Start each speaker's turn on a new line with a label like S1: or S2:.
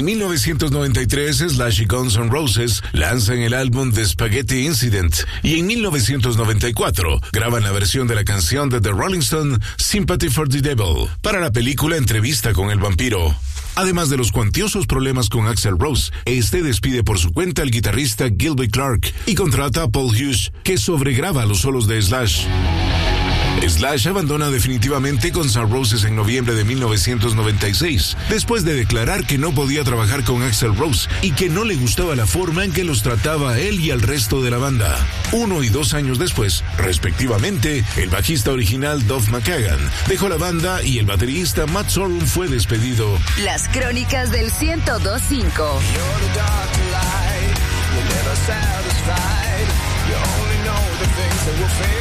S1: En 1993, Slash y Guns N' Roses lanzan el álbum The Spaghetti Incident y en 1994 graban la versión de la canción de The Rolling Stones, Sympathy for the Devil, para la película Entrevista con el vampiro. Además de los cuantiosos problemas con Axl Rose, este despide por su cuenta al guitarrista Gilby Clarke y contrata a Paul Hughes, que sobregraba los solos de Slash. Slash abandona definitivamente Guns N' Roses en noviembre de 1996, después de declarar que no podía trabajar con Axl Rose y que no le gustaba la forma en que los trataba a él y al resto de la banda. 1 y 2 años después, respectivamente, el bajista original Duff McKagan dejó la banda y el baterista Matt Sorum fue despedido.
S2: Las crónicas del 102.5.